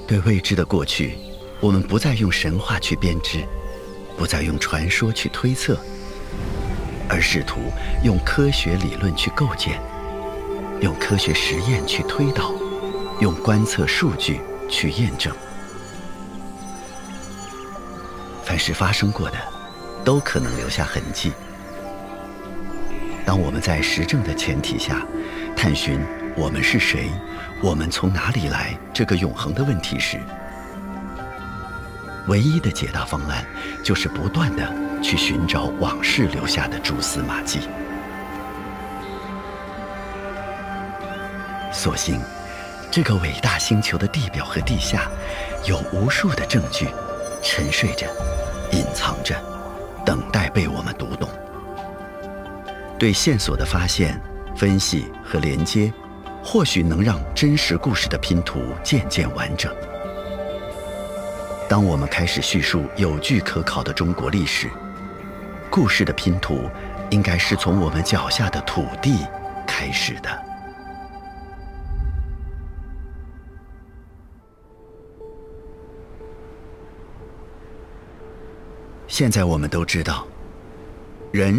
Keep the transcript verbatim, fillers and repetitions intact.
对未知的过去，我们不再用神话去编织，不再用传说去推测，而试图用科学理论去构建，用科学实验去推导，用观测数据去验证。凡是发生过的，都可能留下痕迹。当我们在实证的前提下，探寻我们是谁，我们从哪里来这个永恒的问题时，唯一的解答方案就是不断地去寻找往事留下的蛛丝马迹。所幸，这个伟大星球的地表和地下，有无数的证据沉睡着，隐藏着，等待被我们读懂。对线索的发现、分析和连接，或许能让真实故事的拼图渐渐完整。当我们开始叙述有据可考的中国历史，故事的拼图应该是从我们脚下的土地开始的。现在我们都知道，